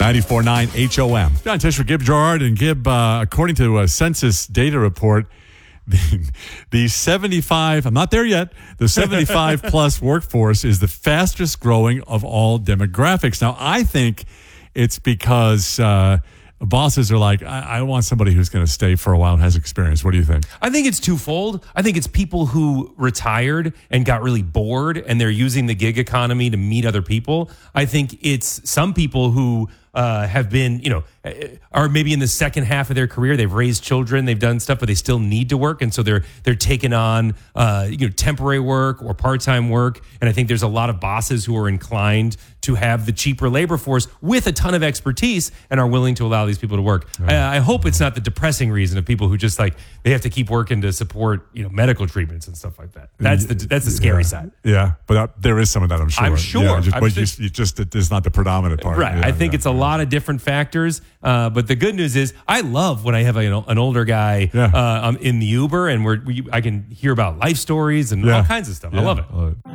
94.9 HOM. John Tisher, Gib Gerard, and Gib, according to a census data report, the 75, I'm not there yet, the 75 plus workforce is the fastest growing of all demographics. Now, I think it's because bosses are like, I want somebody who's going to stay for a while and has experience. What do you think? I think it's twofold. I think it's people who retired and got really bored and they're using the gig economy to meet other people. I think it's some people who have been, are maybe in the second half of their career. They've raised children, they've done stuff, but they still need to work, and so they're taking on temporary work or part-time work. And I think there's a lot of bosses who are inclined to have the cheaper labor force with a ton of expertise and are willing to allow these people to work. Right. I hope it's not the depressing reason of people who just they have to keep working to support medical treatments and stuff like that. That's the scary side. Yeah, but there is some of that, I'm sure. I'm sure. Yeah, it's not the predominant part. Right. Yeah, I think it's a lot of different factors. But the good news is I love when I have an older guy in the Uber and I can hear about life stories and all kinds of stuff. I love it.